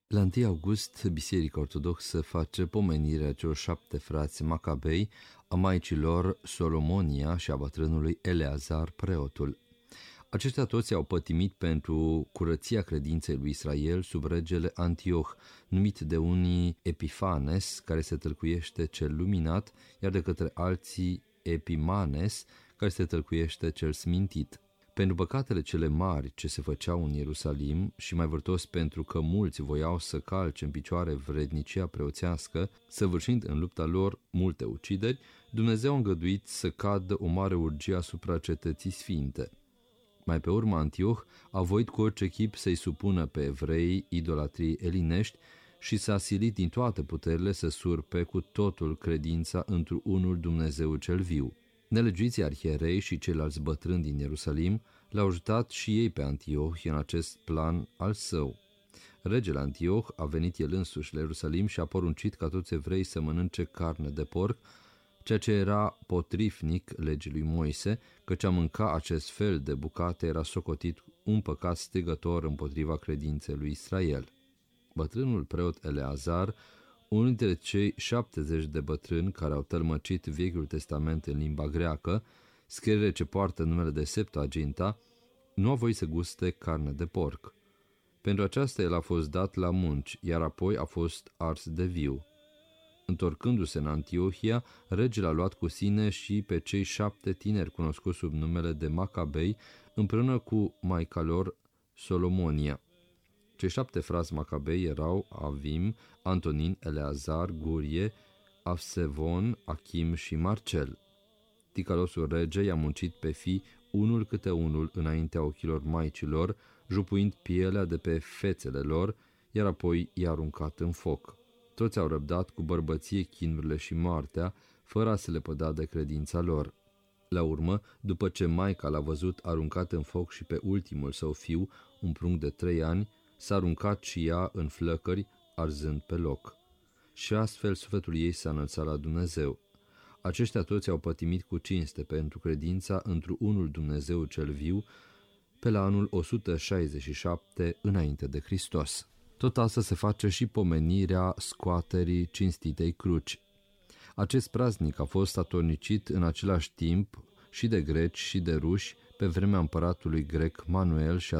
La 1 august, Biserica Ortodoxă face pomenirea celor 7 frați Macabei, a maicii lor Solomonia și a bătrânului Eleazar, preotul. Aceștia toți au pătimit pentru curăția credinței lui Israel sub regele Antioh, numit de unii Epifanes, care se tâlcuiește cel luminat, iar de către alții Epimanes, care se tâlcuiește cel smintit. Pentru păcatele cele mari ce se făceau în Ierusalim și mai vârtos pentru că mulți voiau să calce în picioare vrednicia preoțească, săvârșind în lupta lor multe ucideri, Dumnezeu a îngăduit să cadă o mare urgie asupra cetății sfinte. Mai pe urmă Antioh a voit cu orice chip să-i supună pe evrei idolatriei elinești și s-a silit din toate puterile să surpe cu totul credința într-unul Dumnezeu cel viu. Nelegiuiții arhierei și ceilalți bătrâni din Ierusalim l-au ajutat și ei pe Antioh în acest plan al său. Regele Antioh a venit el însuși la Ierusalim și a poruncit ca toți evrei să mănânce carne de porc, ceea ce era potrivnic legii lui Moise, căci a mânca acest fel de bucate era socotit un păcat strigător împotriva credinței lui Israel. Bătrânul preot Eleazar, unul dintre cei 70 de bătrâni care au tălmăcit Vechiul Testament în limba greacă, scriere ce poartă numele de Septuaginta, nu a voit să guste carne de porc. Pentru aceasta el a fost dat la munci, iar apoi a fost ars de viu. Întorcându-se în Antiohia, regele a luat cu sine și pe cei 7 tineri cunoscuți sub numele de Macabei, împreună cu maica lor Solomonia. Cei 7 frați Macabei erau Avim, Antonin, Eleazar, Gurie, Avsevon, Achim și Marcel. Ticalosul rege i-a muncit pe fii unul câte unul înaintea ochilor maicilor, jupuind pielea de pe fețele lor, iar apoi i-a aruncat în foc. Toți au răbdat cu bărbăție chinurile și moartea, fără a se lepăda de credința lor. La urmă, după ce maica l-a văzut aruncat în foc și pe ultimul său fiu, un prunc de 3 ani, s-a aruncat și ea în flăcări, arzând pe loc. Și astfel sufletul ei s-a înălțat la Dumnezeu. Aceștia toți au pătimit cu cinste pentru credința într-unul Dumnezeu cel viu, pe la anul 167 înainte de Hristos. Tot asta se face și pomenirea scoaterii cinstitei cruci. Acest praznic a fost atornicit în același timp și de greci și de ruși pe vremea împăratului grec Manuel și a